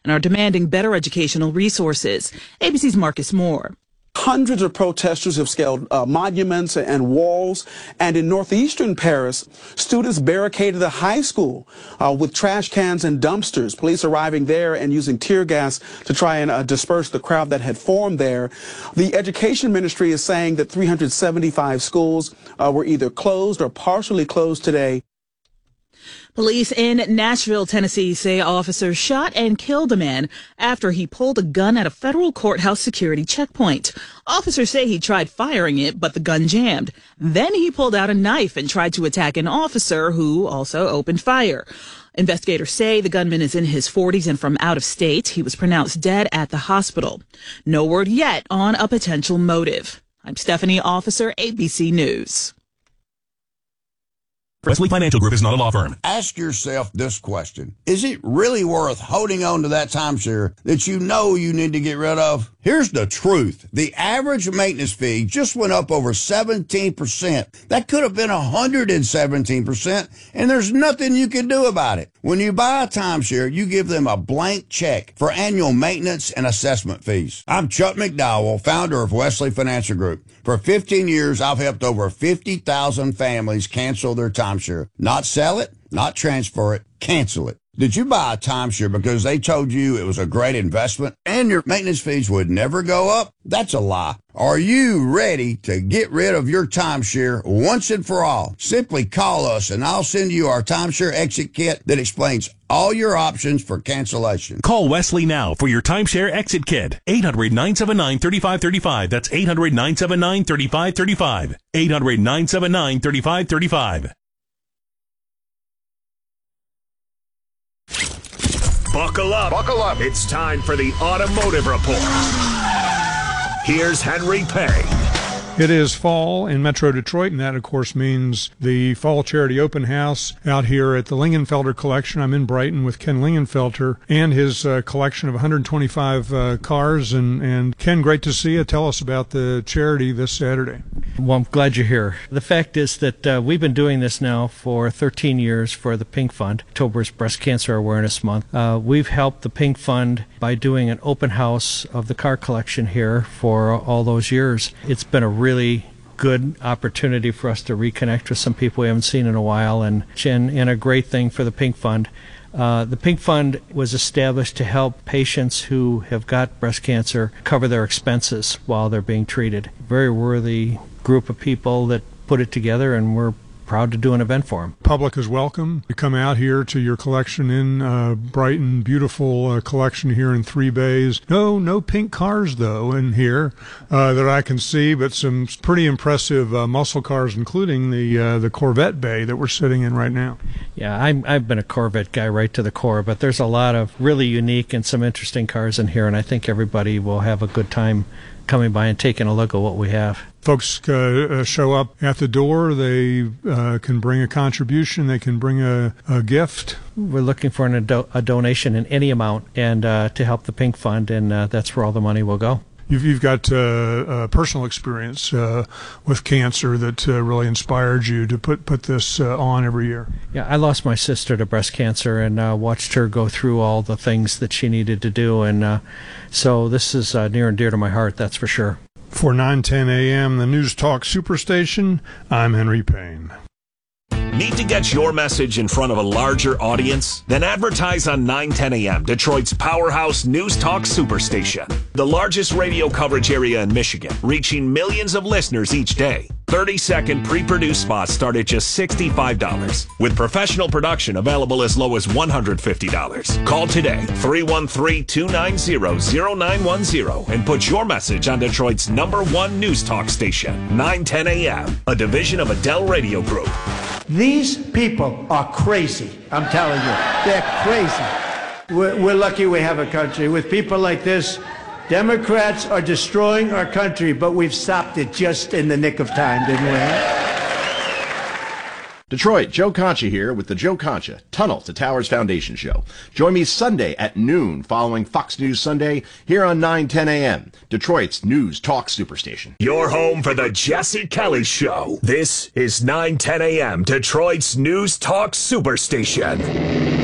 and are demanding better educational resources. ABC's Marcus Moore. Hundreds of protesters have scaled monuments and walls, and in northeastern Paris, students barricaded a high school with trash cans and dumpsters. Police arriving there and using tear gas to try and disperse the crowd that had formed there. The Education Ministry is saying that 375 schools were either closed or partially closed today. Police in Nashville, Tennessee say officers shot and killed a man after he pulled a gun at a federal courthouse security checkpoint. Officers say he tried firing it, but the gun jammed. Then he pulled out a knife and tried to attack an officer who also opened fire. Investigators say the gunman is in his 40s and from out of state. He was pronounced dead at the hospital. No word yet on a potential motive. I'm Stephanie Officer, ABC News. Wesley Financial Group is not a law firm. Ask yourself this question. Is it really worth holding on to that timeshare that you know you need to get rid of? Here's the truth. The average maintenance fee just went up over 17%. That could have been 117%, and there's nothing you can do about it. When you buy a timeshare, you give them a blank check for annual maintenance and assessment fees. I'm Chuck McDowell, founder of Wesley Financial Group. For 15 years, I've helped over 50,000 families cancel their timeshare. Not sell it, not transfer it, cancel it. Did you buy a timeshare because they told you it was a great investment and your maintenance fees would never go up? That's a lie. Are you ready to get rid of your timeshare once and for all? Simply call us and I'll send you our timeshare exit kit that explains all your options for cancellation. Call Wesley now for your timeshare exit kit. 800-979-3535. That's 800-979-3535. 800-979-3535. Buckle up. Buckle up. It's time for the Automotive Report. Here's Henry Payne. It is fall in Metro Detroit, and that, of course, means the Fall Charity Open House out here at the Lingenfelter Collection. I'm in Brighton with Ken Lingenfelter and his collection of 125 cars. And Ken, great to see you. Tell us about the charity this Saturday. Well, I'm glad you're here. The fact is that we've been doing this now for 13 years for the Pink Fund, October's Breast Cancer Awareness Month. We've helped the Pink Fund by doing an open house of the car collection here for all those years. It's been a really good opportunity for us to reconnect with some people we haven't seen in a while, and a great thing for the Pink Fund. The Pink Fund was established to help patients who have got breast cancer cover their expenses while they're being treated. Very worthy group of people that put it together, and we're proud to do an event for them. Public is welcome to come out here to your collection in Brighton. Beautiful collection here in 3 bays. No pink cars, though, in here that I can see, but some pretty impressive muscle cars, including the Corvette bay that we're sitting in right now. Yeah, I've been a Corvette guy right to the core, but there's a lot of really unique and some interesting cars in here, and I think everybody will have a good time coming by and taking a look at what we have. Folks show up at the door. They can bring a contribution. They can bring a gift. We're looking for a donation in any amount and to help the Pink Fund, and that's where all the money will go. You've got a personal experience with cancer that really inspired you to put this on every year. Yeah, I lost my sister to breast cancer and watched her go through all the things that she needed to do, and so this is near and dear to my heart, that's for sure. For 9:10 a.m., the News Talk Superstation, I'm Henry Payne. Need to get your message in front of a larger audience? Then advertise on 910 a.m., Detroit's powerhouse News Talk Superstation. The largest radio coverage area in Michigan, reaching millions of listeners each day. 30-second pre-produced spots start at just $65, with professional production available as low as $150. Call today, 313-290-0910, and put your message on Detroit's #1 News Talk station, 910 a.m., a division of Adele Radio Group. These people are crazy. I'm telling you, they're crazy. We're lucky we have a country. With people like this, Democrats are destroying our country, but we've stopped it just in the nick of time, didn't we? Detroit, Joe Concha here with the Joe Concha Tunnel to Towers Foundation Show. Join me Sunday at noon following Fox News Sunday here on 910 a.m., Detroit's News Talk Superstation. Your home for the Jesse Kelly Show. This is 910 a.m., Detroit's News Talk Superstation.